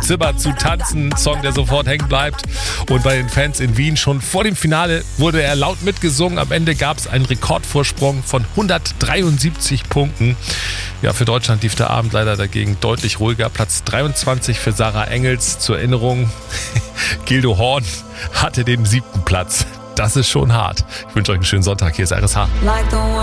Zimmer zu tanzen. Song, der sofort hängen bleibt. Und bei den Fans in Wien schon vor dem Finale wurde er laut mitgesungen. Am Ende gab es einen Rekordvorsprung von 173 Punkten. Ja, für Deutschland lief der Abend leider dagegen deutlich ruhiger. Platz 23 für Sarah Engels. Zur Erinnerung, Gildo Horn hatte den 7. Platz. Das ist schon hart. Ich wünsche euch einen schönen Sonntag. Hier ist RSH.